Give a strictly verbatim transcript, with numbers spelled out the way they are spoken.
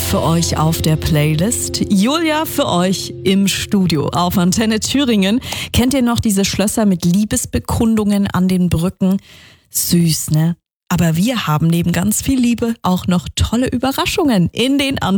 für euch auf der Playlist. Julia für euch im Studio auf Antenne Thüringen. Kennt ihr noch diese Schlösser mit Liebesbekundungen an den Brücken? Süß, ne? Aber wir haben neben ganz viel Liebe auch noch tolle Überraschungen in den Antenne